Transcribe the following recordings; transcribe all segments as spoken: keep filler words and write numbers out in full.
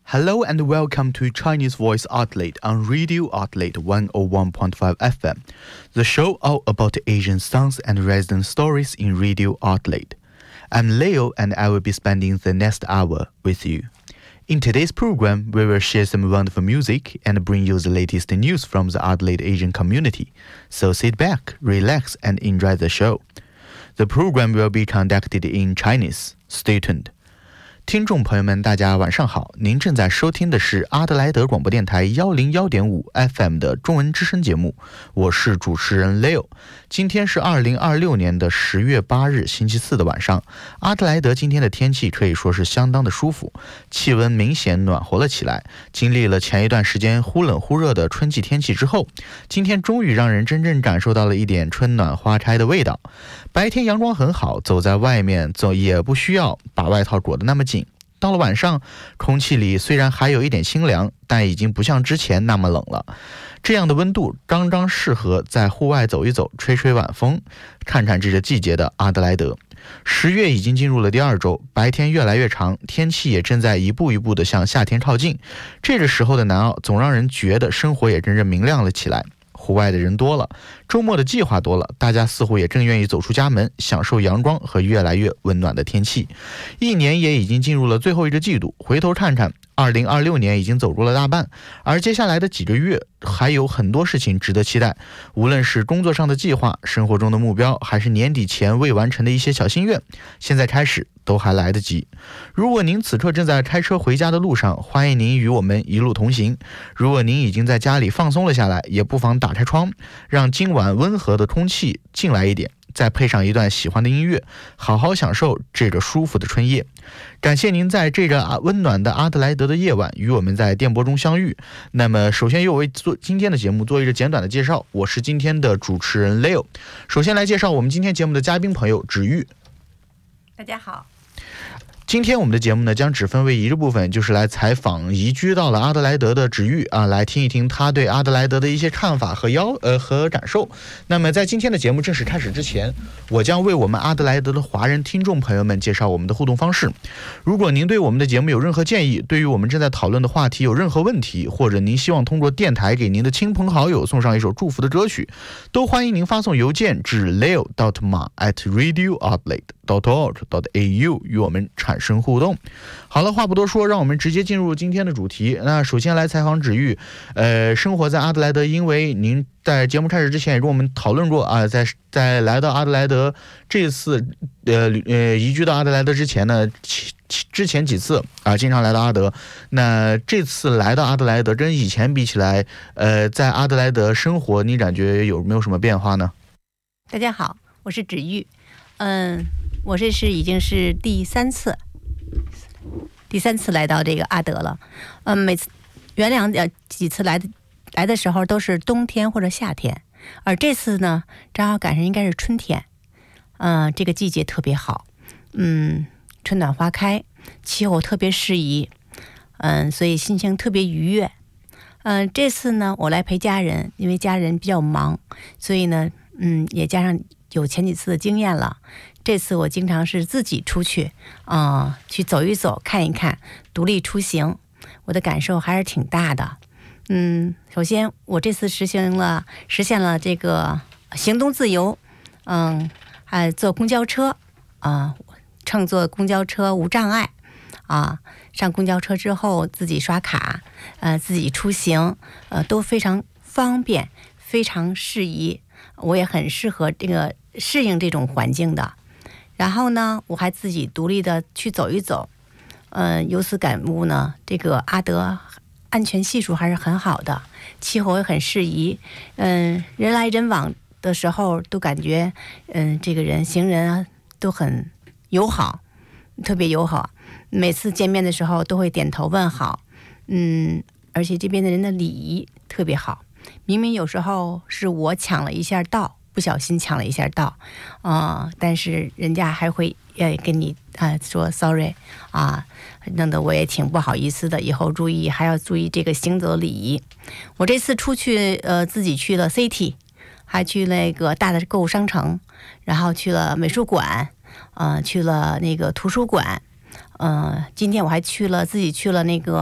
Hello and welcome to Chinese Voice Outlet on Radio Outlet one oh one point five F M, the show all about Asian songs and resident stories in Radio Outlet. I'm Leo and I will be spending the next hour with you. In today's program, we will share some wonderful music and bring you the latest news from the Adelaide Asian community. So sit back, relax and enjoy the show. The program will be conducted in Chinese. Stay tuned. 听众朋友们大家晚上好，您正在收听的是阿德莱德广播电台一零一点五 F M 的中文之声节目，我是主持人 Leo。 今天是二零二六年的十月八日星期四的晚上，阿德莱德今天的天气可以说是相当的舒服，气温明显暖和了起来。经历了前一段时间忽冷忽热的春季天气之后，今天终于让人真正感受到了一点春暖花开的味道。白天阳光很好，走在外面走也不需要把外套裹得那么紧。到了晚上，空气里虽然还有一点清凉，但已经不像之前那么冷了。这样的温度刚刚适合在户外走一走，吹吹晚风，看看这个季节的阿德莱德。十月已经进入了第二周，白天越来越长，天气也正在一步一步地向夏天靠近。这个时候的南澳总让人觉得生活也真正明亮了起来。户外的人多了，周末的计划多了，大家似乎也正愿意走出家门，享受阳光和越来越温暖的天气。一年也已经进入了最后一个季度，回头看看二零二六年已经走过了大半，而接下来的几个月还有很多事情值得期待。无论是工作上的计划、生活中的目标，还是年底前未完成的一些小心愿，现在开始都还来得及。如果您此刻正在开车回家的路上，欢迎您与我们一路同行。如果您已经在家里放松了下来，也不妨打开窗，让今晚温和的空气进来一点，再配上一段喜欢的音乐，好好享受这个舒服的春夜。感谢您在这个温暖的阿德莱德的夜晚与我们在电波中相遇。那么首先又为做今天的节目做一个简短的介绍，我是今天的主持人 Leo。 首先来介绍我们今天节目的嘉宾朋友芷玉。 大家好。 今天我们的节目呢，将只分为一个部分，就是来采访移居到了阿德莱德的芷玉啊，来听一听他对阿德莱德的一些看法和要呃和感受。那么在今天的节目正式开始之前，我将为我们阿德莱德的华人听众朋友们介绍我们的互动方式。如果您对我们的节目有任何建议，对于我们正在讨论的话题有任何问题，或者您希望通过电台给您的亲朋好友送上一首祝福的歌曲，都欢迎您发送邮件至 leo dot ma at radio outlet dot org dot a u 与我们产生互动。好了，话不多说，让我们直接进入今天的主题。那首先来采访芷玉，呃，生活在阿德莱德，因为您在节目开始之前也跟我们讨论过啊，在在来到阿德莱德这次呃呃移居到阿德莱德之前呢，之前几次啊经常来到阿德，那这次来到阿德莱德跟以前比起来，呃，在阿德莱德生活，你感觉有没有什么变化呢？ 大家好，我是芷玉。嗯，我这是已经是第三次，第三次来到这个阿德了。嗯，每次原两呃几次来的来的时候都是冬天或者夏天，而这次呢，正好赶上应该是春天。嗯，这个季节特别好，嗯，春暖花开，气候特别适宜，嗯，所以心情特别愉悦。嗯，这次呢，我来陪家人，因为家人比较忙，所以呢，嗯，也加上有前几次的经验了。这次我经常是自己出去啊、呃，去走一走看一看，独立出行，我的感受还是挺大的。嗯，首先我这次实行了实现了这个行动自由，嗯，还坐公交车啊、呃，乘坐公交车无障碍啊，上公交车之后自己刷卡，呃，自己出行，呃，都非常方便，非常适宜。我也很适合这个适应这种环境的。然后呢，我还自己独立的去走一走，呃，由此感悟呢，这个阿德安全系数还是很好的，气候也很适宜，嗯、呃，人来人往的时候都感觉，嗯、呃，这个人行人啊都很友好，特别友好，每次见面的时候都会点头问好，嗯，而且这边的人的礼仪特别好，明明有时候是我抢了一下道。不小心抢了一下道，啊、呃，但是人家还会呃跟你啊、呃、说 sorry 啊，弄得我也挺不好意思的。以后注意，还要注意这个行走礼仪。我这次出去呃自己去了 City， 还去那个大的购物商城，然后去了美术馆，呃，去了那个图书馆，呃，今天我还去了自己去了那个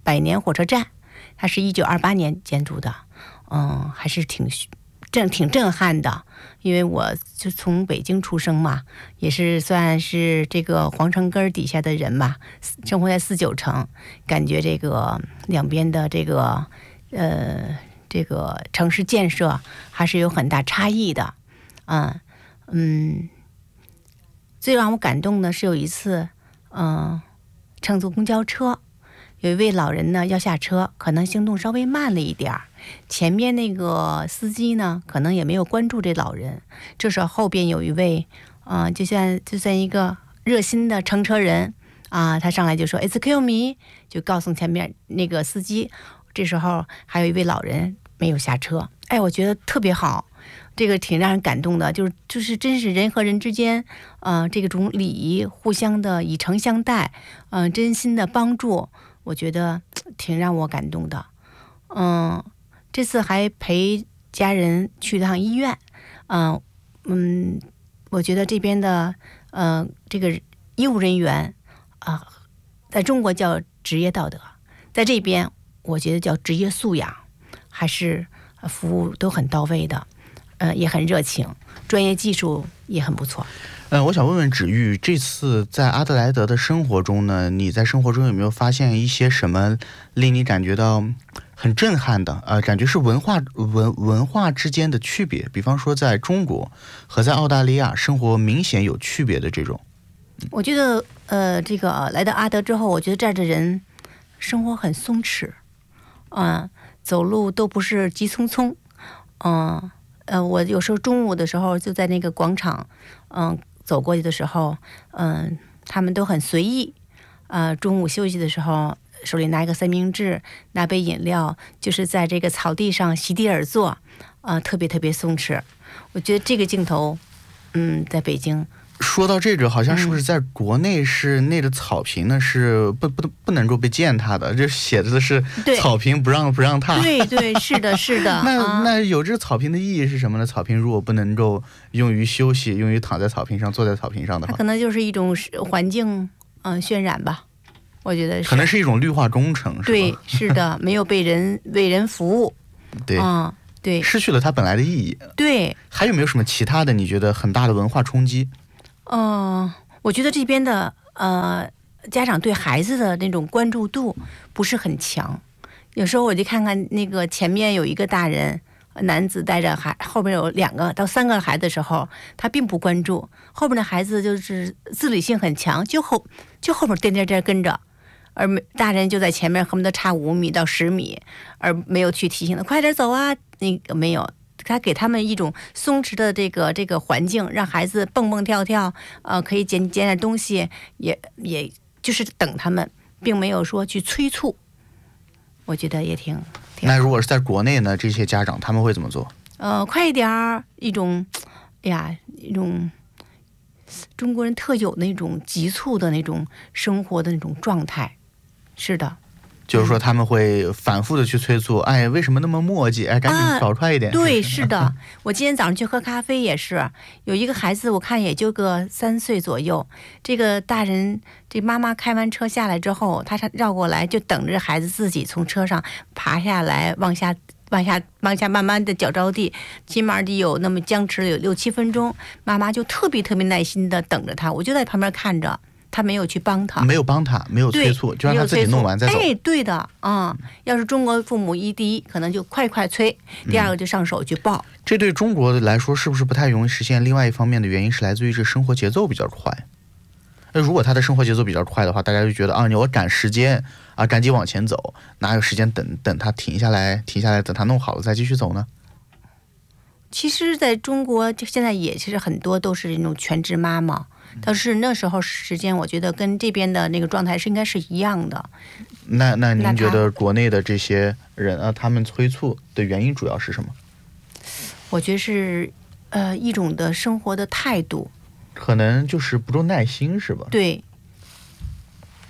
百年火车站，它是一九二八年建筑的，嗯，还是挺震挺震撼的。因为我就从北京出生嘛，也是算是这个皇城根儿底下的人嘛，生活在四九城，感觉这个两边的这个呃这个城市建设还是有很大差异的。嗯嗯，最让我感动的是有一次，嗯，乘坐公交车，有一位老人呢要下车，可能行动稍微慢了一点儿。前面那个司机呢，可能也没有关注这老人。这时候后边有一位，啊、呃，就像就像一个热心的乘车人啊、呃，他上来就说 "Excuse me"， 就告诉前面那个司机。这时候还有一位老人没有下车，哎，我觉得特别好，这个挺让人感动的，就是就是真是人和人之间，呃，这种礼仪，互相的以诚相待，嗯、呃，真心的帮助，我觉得挺让我感动的，嗯。这次还陪家人去趟医院，嗯、呃、嗯，我觉得这边的呃这个医务人员啊、呃，在中国叫职业道德，在这边我觉得叫职业素养，还是服务都很到位的，呃也很热情，专业技术也很不错。 嗯，我想问问芷玉，这次在阿德莱德的生活中呢，你在生活中有没有发现一些什么令你感觉到很震撼的？呃，感觉是文化文文化之间的区别，比方说在中国和在澳大利亚生活明显有区别的这种。 我觉得，呃，这个来到阿德之后，我觉得这儿的人生活很松弛，嗯、呃，走路都不是急匆匆，嗯、呃，呃，我有时候中午的时候就在那个广场，嗯、呃。走过去的时候，嗯、呃，他们都很随意，呃，中午休息的时候，手里拿一个三明治，拿杯饮料，就是在这个草地上席地而坐，啊、呃，特别特别松弛。我觉得这个镜头，嗯，在北京。 说到这个，好像是不是在国内是那个草坪呢？是不不不能够被践踏的，这写着的是草坪不让不让踏。 对对，是的，是的。 那、 啊、 那有这个草坪的意义是什么呢？草坪如果不能够用于休息，用于躺在草坪上、坐在草坪上的话， 它可能就是一种环境嗯、呃、渲染吧。我觉得是可能是一种绿化工程，是吧？ 对，是的，没有被人为人服务。 对啊、嗯，对， 失去了它本来的意义。 对， 还有没有什么其他的？你觉得很大的文化冲击？ 嗯、呃，我觉得这边的呃家长对孩子的那种关注度不是很强。有时候我就看看那个前面有一个大人男子带着孩，后边有两个到三个孩子的时候，他并不关注，后边的孩子就是自理性很强，就后就后面颠颠颠跟着，而大人就在前面恨不得差五米到十米，而没有去提醒他快点走啊，那个没有。他给他们一种松弛的这个这个环境，让孩子蹦蹦跳跳，呃，可以捡捡点东西，也也就是等他们，并没有说去催促。我觉得也挺挺。 那如果是在国内呢？这些家长他们会怎么做？ 呃，快一点儿，一种，哎呀，一种中国人特有的那种急促的那种生活的那种状态。是的。 就是说他们会反复的去催促，哎，为什么那么磨叽？哎，赶紧搞快一点。 啊、对，是的。我今天早上去喝咖啡也是，有一个孩子，我看也就个三岁左右。这个大人，这妈妈开完车下来之后，他绕过来就等着孩子自己从车上爬下来，往下、往下、往下慢慢的脚着地，起码得有那么僵持了有六七分钟。妈妈就特别特别耐心的等着他，我就在旁边看着。他没有去帮他， 没有帮他，没有催促，就让他自己弄完再走。 哎，对的，啊、嗯，要是中国父母一第一可能就快快催，第二个就上手去抱、嗯。 这对中国来说是不是不太容易实现？另外一方面的原因是来自于这生活节奏比较快。那如果他的生活节奏比较快的话，大家就觉得啊，你我赶时间啊，赶紧往前走，哪有时间等等他停下来，停下来等他弄好了再继续走呢？ 其实，在中国就现在也其实很多都是那种全职妈妈。但是那时候时间，我觉得跟这边的那个状态是应该是一样的。 那那您觉得国内的这些人啊，他们催促的原因主要是什么？ 我觉得是呃一种的生活的态度， 可能就是不够耐心，是吧？ 对。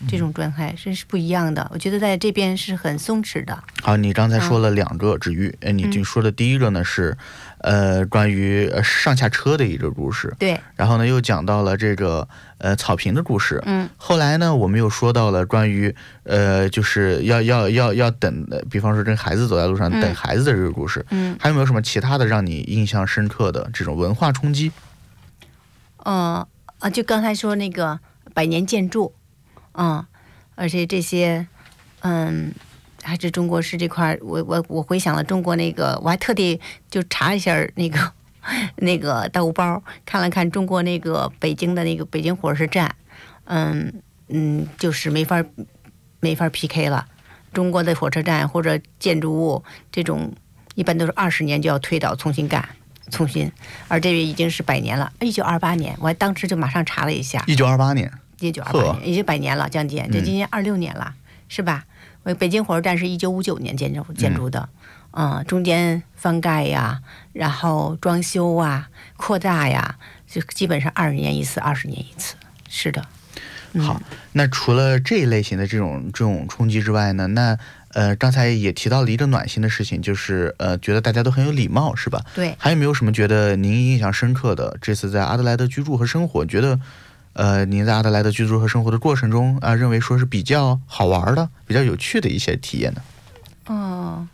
这种状态真是不一样的。我觉得在这边是很松弛的。 好，你刚才说了两个指喻，嗯、你就说的第一个呢是，呃，关于上下车的一个故事。 对。 然后呢，又讲到了这个呃草坪的故事。 嗯。 后来呢，我们又说到了关于呃，就是要要要要等的，比方说跟孩子走在路上、嗯、等孩子的这个故事。 嗯。 还有没有什么其他的让你印象深刻的这种文化冲击？ 呃啊，就刚才说那个百年建筑。嗯，而且这些，嗯，还是中国式这块，我我我回想了中国那个，我还特地就查一下那个那个大物包，看了看中国那个北京的那个北京火车站，嗯嗯，就是没法没法 P K 了。中国的火车站或者建筑物这种，一般都是二十年就要推倒重新干。重新，而这个已经是百年了，一九二八年，我还当时就马上查了一下， 一九二八年。 一九二八年，已经百年了，将近，这今年二六年了，嗯、是吧？北京火车站是一九五九年建筑建筑的，嗯、呃，中间翻盖呀，然后装修啊、扩大呀，就基本上二十年一次，二十年一次，是的。 嗯、好，那除了这一类型的这种这种冲击之外呢，那呃，刚才也提到了一个暖心的事情，就是呃，觉得大家都很有礼貌，是吧？ 对。 还有没有什么觉得您印象深刻的？这次在阿德莱德居住和生活，觉得？呃，您在阿德莱德居住和生活的过程中啊，认为说是比较好玩的、比较有趣的一些体验呢？ 哦，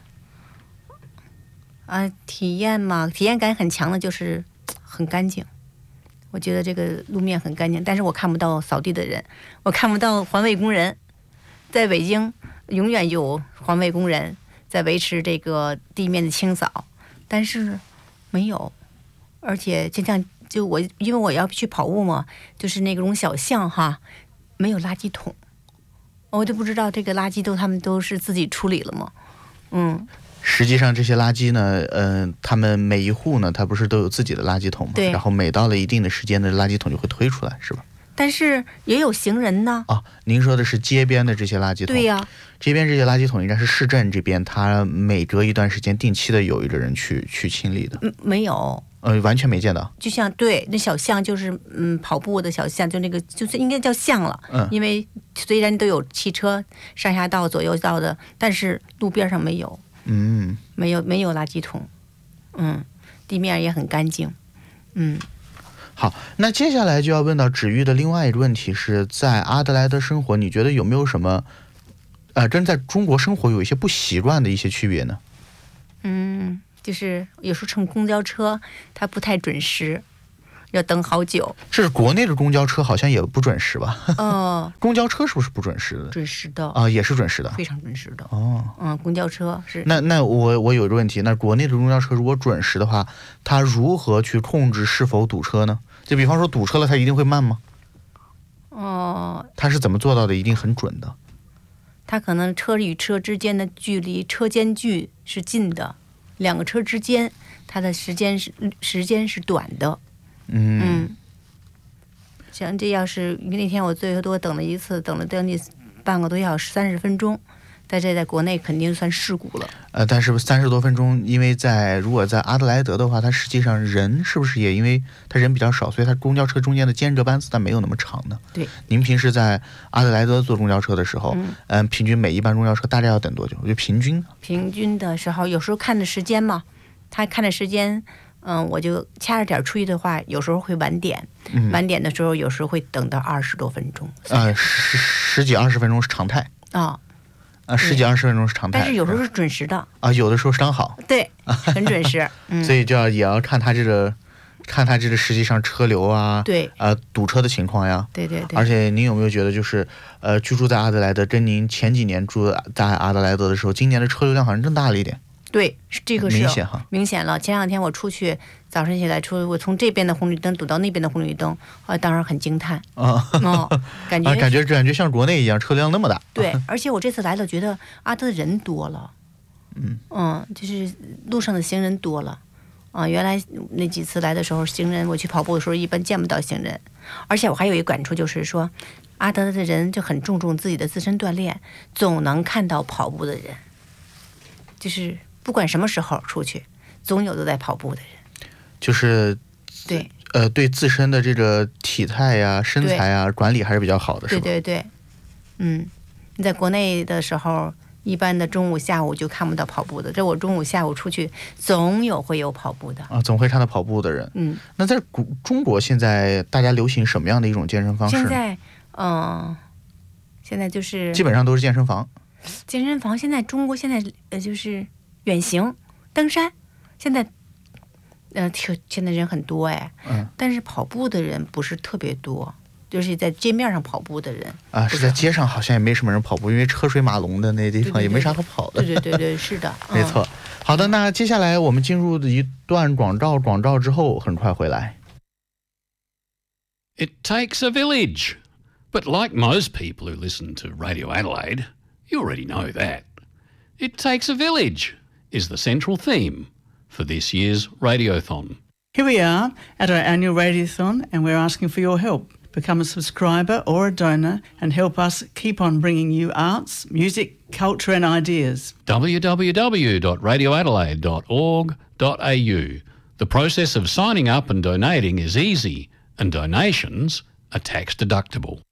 啊，体验嘛，体验感很强的就是很干净。我觉得这个路面很干净，但是我看不到扫地的人，我看不到环卫工人。在北京，永远有环卫工人在维持这个地面的清扫，但是没有，而且就像。就我因为我要去跑步嘛，就是那种小巷哈，没有垃圾桶，我就不知道这个垃圾都他们都是自己处理了吗？嗯， 实际上这些垃圾呢，嗯、呃，他们每一户呢，它不是都有自己的垃圾桶吗？ 对。 然后每到了一定的时间的垃圾桶就会推出来，是吧？ 但是也有行人呢。 啊，您说的是街边的这些垃圾桶？ 对呀、啊。 这边这些垃圾桶应该是市政这边，它每隔一段时间定期的有一个人去去清理的。 嗯，没有。 呃，完全没见到。 就像对那小巷，就是嗯，跑步的小巷，就那个就是应该叫巷了。 嗯。 因为虽然都有汽车上下道、左右道的，但是路边上没有。 嗯。 没有没有垃圾桶。嗯，地面也很干净。嗯。 好，那接下来就要问到芷玉的另外一个问题是，在阿德莱德生活，你觉得有没有什么，呃，跟在中国生活有一些不习惯的一些区别呢？ 嗯。就是有时候乘公交车，它不太准时，要等好久。 这是国内的公交车好像也不准时吧？ 哦， 公交车是不是不准时的？ 准时的啊、呃，也是准时的， 非常准时的。 哦， 嗯，公交车是。 那那我我有一个问题，那国内的公交车如果准时的话，它如何去控制是否堵车呢？就比方说堵车了，它一定会慢吗？ 哦， 它是怎么做到的？一定很准的。 它可能车与车之间的距离，车间距是近的。两个车之间，它的时间是时间是短的， 嗯嗯，像这要是那天我最多等了一次，等了将近半个多小时，三十分钟，在这在国内肯定算事故了。 呃，但是三十多分钟，因为在如果在阿德莱德的话，它实际上人是不是也因为它人比较少，所以它公交车中间的间隔班次它没有那么长的。 对， 您平时在阿德莱德坐公交车的时候，嗯、呃，平均每一班公交车大概要等多久？就平均平均的时候，有时候看的时间嘛，他看的时间，嗯，我就掐着点出去的话，有时候会晚点，嗯、晚点的时候有时候会等到二十多分钟， 呃，十十几二十分钟是常态啊。哦啊，十几二十分钟是常态， 但是有时候是准时的啊，有的时候是刚好， 对，很准时，嗯、 所以就要也要看他这个，看他这个实际上车流啊， 对， 呃，堵车的情况呀， 对对对。 而且您有没有觉得，就是呃，居住在阿德莱德，跟您前几年住在阿德莱德的时候，今年的车流量好像更大了一点？ 对，这个是明显哈， 明显了。前两天我出去，早上起来出，我从这边的红绿灯堵到那边的红绿灯，啊，当然很惊叹啊， 哦，感觉、 啊、感觉感觉像国内一样，车辆那么大。 对，而且我这次来了，觉得阿德人多了， 嗯嗯，就是路上的行人多了，啊，原来那几次来的时候，行人我去跑步的时候一般见不到行人，而且我还有一个感触就是说，阿德的人就很注重自己的自身锻炼，总能看到跑步的人，就是。不管什么时候出去，总有都在跑步的人， 就是对， 呃，对自身的这个体态呀、身材呀管理还是比较好的，是吧？ 对对对， 嗯，你在国内的时候，一般的中午、下午就看不到跑步的。这我中午、下午出去，总有会有跑步的啊，总会看到跑步的人。 嗯， 那在中国现在大家流行什么样的一种健身方式？ 现在，嗯、呃，现在就是基本上都是健身房。 健身房现在中国现在呃就是远行、登山，现在呃挺现在人很多哎， 嗯， 但是跑步的人不是特别多，就是在街面上跑步的人啊，是在街上好像也没什么人跑步，因为车水马龙的那地方也没啥可跑的。 对对对对，是的， 没错。好的，那接下来我们进入一段广告，广告之后很快回来。 It takes a village, but like most people who listen to Radio Adelaide, you already know that. It takes a village is the central theme for this year's Radiothon. Here we are at our annual Radiothon, and we're asking for your help. Become a subscriber or a donor and help us keep on bringing you arts, music, culture and ideas. w w w dot radio adelaide dot org dot a u. The process of signing up and donating is easy, and donations are tax deductible.